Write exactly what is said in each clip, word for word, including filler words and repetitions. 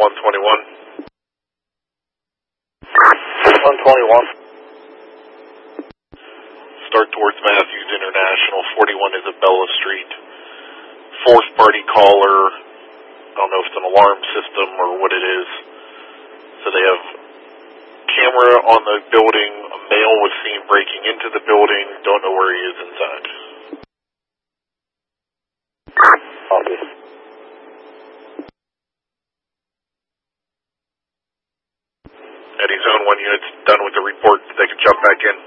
one twenty-one. one twenty-one. Start towards Matthews International, forty-one Isabella Street. Fourth party caller. I don't know if it's an alarm system or what it is. So they have camera on the building. A male was seen breaking into the building. Don't know where he is inside. Copy. Eddie, Zone one unit's done with the report. They can jump back in.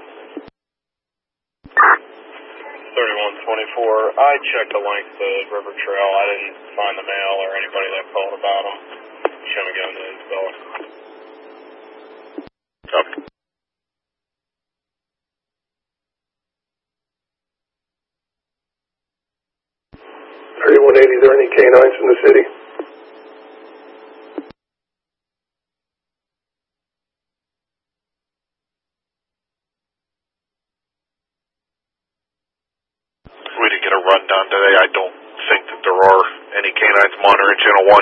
thirty-one twenty-four. I checked the length of the river trail. I didn't find the mail or anybody that called about them. Show me going to Isabella. Copy. thirty-one eighty, is there any canines in the city? We didn't get a rundown today. I don't think that there are any canines monitoring channel one.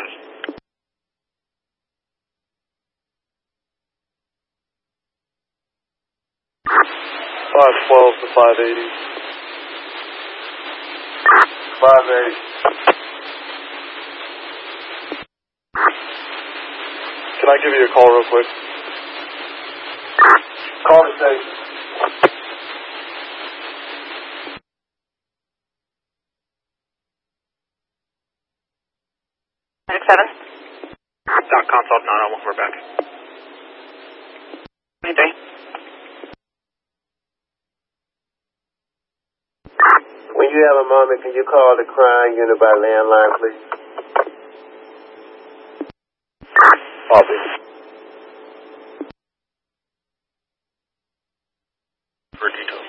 five twelve to five eighty. five eighty. Can I give you a call real quick? Call the station. six seven. Doc consult nine oh one, we're back. twenty-three. When you have a moment, can you call the crime unit by landline, please? Copy. For details.